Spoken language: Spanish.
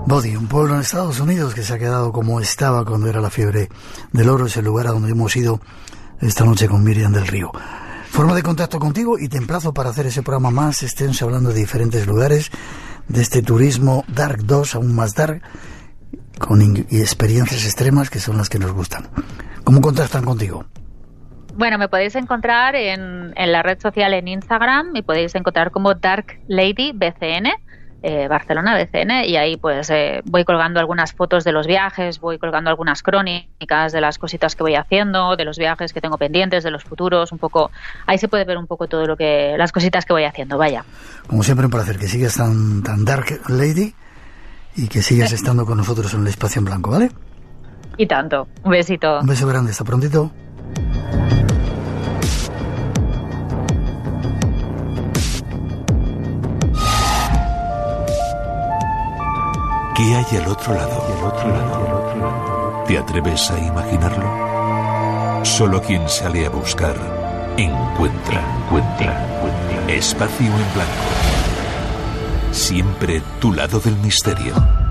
Bodie, un pueblo en Estados Unidos que se ha quedado como estaba cuando era la fiebre del oro. Es el lugar a donde hemos ido esta noche con Miriam del Río. Forma de contacto contigo y te emplazo para hacer ese programa más extenso hablando de diferentes lugares, de este turismo Dark 2, aún más dark, con experiencias extremas que son las que nos gustan. ¿Cómo contactan contigo? Bueno, me podéis encontrar en la red social en Instagram, me podéis encontrar como Dark Lady BCN, Barcelona BCN, y ahí pues voy colgando algunas fotos de los viajes, voy colgando algunas crónicas de las cositas que voy haciendo, de los viajes que tengo pendientes, de los futuros, un poco, ahí se puede ver un poco todo lo que, las cositas que voy haciendo, vaya. Como siempre, un placer que sigas tan Dark Lady y que sigas estando con nosotros en el espacio en blanco, ¿vale? Y tanto, un besito. Un beso grande, hasta prontito. ¿Qué hay al otro lado? ¿Te atreves a imaginarlo? Solo quien sale a buscar encuentra. Espacio en blanco. Siempre tu lado del misterio.